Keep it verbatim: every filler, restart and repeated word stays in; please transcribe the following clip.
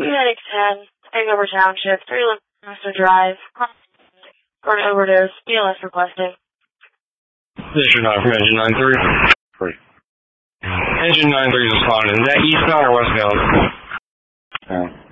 Medic ten, Andover Township, three Master Drive, for an overdose, B L S requested. District nine from Engine nine three. Free. Engine nine three is responding. Is that eastbound or westbound? Yeah.